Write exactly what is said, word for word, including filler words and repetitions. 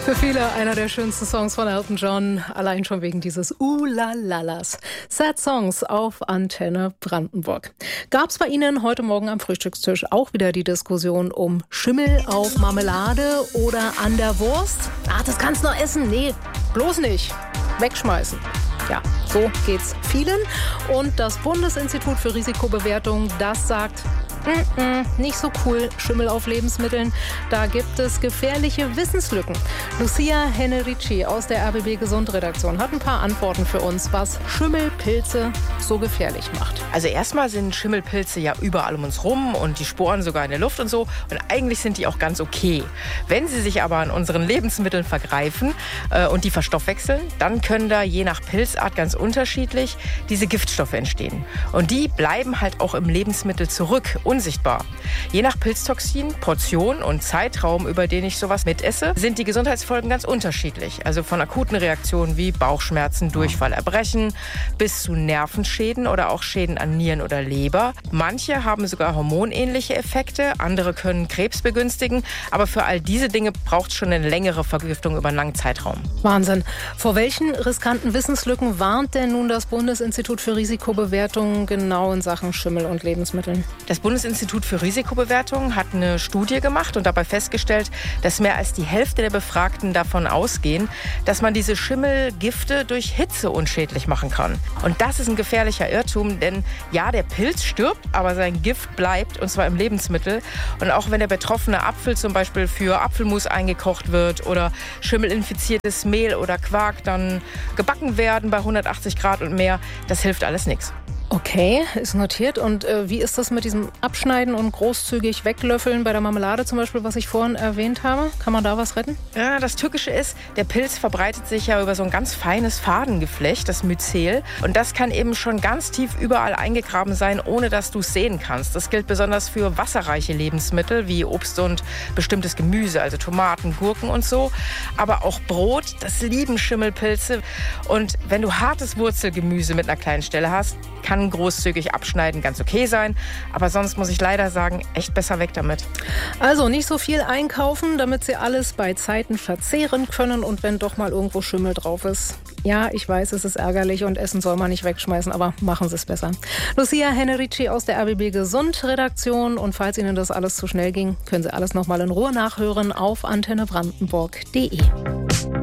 Für viele einer der schönsten Songs von Elton John, allein schon wegen dieses Uh-la-la-las. Sad Songs auf Antenne Brandenburg. Gab es bei Ihnen heute Morgen am Frühstückstisch auch wieder die Diskussion um Schimmel auf Marmelade oder an der Wurst? Ah, das kannst du noch essen? Nee, bloß nicht. Wegschmeißen. Ja, so geht's vielen. Und das Bundesinstitut für Risikobewertung, das sagt, mm -mm, nicht so cool, Schimmel auf Lebensmitteln. Da gibt es gefährliche Wissenslücken. Lucia Hennerici aus der R B B Gesund-Redaktion hat ein paar Antworten für uns, was Schimmelpilze so gefährlich macht. Also erstmal sind Schimmelpilze ja überall um uns rum und die Sporen sogar in der Luft und so. Und eigentlich sind die auch ganz okay. Wenn sie sich aber an unseren Lebensmitteln vergreifen äh, und die verstoffwechseln, dann können da je nach Pilzart ganz unterschiedlich diese Giftstoffe entstehen. Und die bleiben halt auch im Lebensmittel zurück, unsichtbar. Je nach Pilztoxin, Portion und Zeitraum, über den ich sowas mitesse, sind die Gesundheitsfolgen ganz unterschiedlich. Also von akuten Reaktionen wie Bauchschmerzen, Durchfall, Erbrechen bis zu Nervenschäden oder auch Schäden an Nieren oder Leber. Manche haben sogar hormonähnliche Effekte, andere können Krebs begünstigen. Aber für all diese Dinge braucht es schon eine längere Vergiftung über einen langen Zeitraum. Wahnsinn. Vor welchen riskanten Wissenslücken warnt denn nun das Bundesinstitut für Risikobewertung genau in Sachen Schimmel und Lebensmitteln? Das Bundesinstitut für Risikobewertung hat eine Studie gemacht und dabei festgestellt, dass mehr als die Hälfte der Befragten davon ausgehen, dass man diese Schimmelgifte durch Hitze unschädlich machen kann. Und das ist ein gefährlicher Irrtum, denn ja, der Pilz stirbt, aber sein Gift bleibt, und zwar im Lebensmittel. Und auch wenn der betroffene Apfel zum Beispiel für Apfelmus eingekocht wird oder schimmelinfiziertes Mehl oder Quark dann gebacken werden bei hundertachtzig Grad und mehr, das hilft alles nichts. Okay, ist notiert. Und äh, wie ist das mit diesem Abschneiden und großzügig weglöffeln bei der Marmelade zum Beispiel, was ich vorhin erwähnt habe? Kann man da was retten? Ja, das Tückische ist, der Pilz verbreitet sich ja über so ein ganz feines Fadengeflecht, das Myzel. Und das kann eben schon ganz tief überall eingegraben sein, ohne dass du es sehen kannst. Das gilt besonders für wasserreiche Lebensmittel wie Obst und bestimmtes Gemüse, also Tomaten, Gurken und so. Aber auch Brot, das lieben Schimmelpilze. Und wenn du hartes Wurzelgemüse mit einer kleinen Stelle hast, kann großzügig abschneiden ganz okay sein. Aber sonst muss ich leider sagen, echt besser weg damit. Also nicht so viel einkaufen, damit Sie alles bei Zeiten verzehren können. Und wenn doch mal irgendwo Schimmel drauf ist. Ja, ich weiß, es ist ärgerlich und Essen soll man nicht wegschmeißen, aber machen Sie es besser. Lucia Hennerici aus der R B B Gesund-Redaktion. Und falls Ihnen das alles zu schnell ging, können Sie alles noch mal in Ruhe nachhören auf antenne brandenburg punkt de.